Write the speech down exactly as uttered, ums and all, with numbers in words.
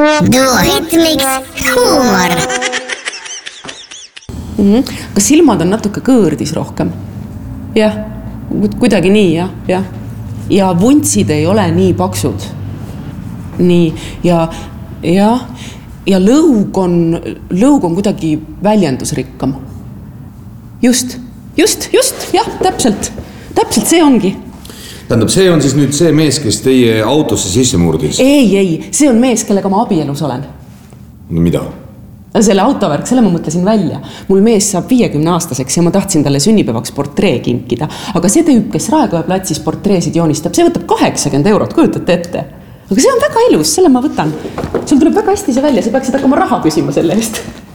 Duoritmiks huumor. Mm-hmm. Kas silmad on natuke kõõrdis rohkem? Jah, kuidagi nii, jah, jah. Ja vuntsid ei ole nii paksud. Nii, ja, ja, ja lõug on, lõug on kuidagi väljendusrikkam. Just, just, just, jah, täpselt, täpselt see ongi. Tähendab, see on siis nüüd see mees, kes teie autosse sisse murdis? Ei, ei, see on mees, kellega ma abielus olen. No mida? Selle autovärk, selle ma mõtlesin välja. Mul mees saab viiekümne aastaseks ja ma tahtsin talle sünnipäevaks portree kinkida. Aga see tüüp, kes Raekoja platsis portreesid joonistab, see võtab kaheksakümmend eurot, kujutate ette. Aga see on väga ilus, selle ma võtan. Sul tuleb väga hästi see välja, sa peaksid hakkama raha küsima selle eest.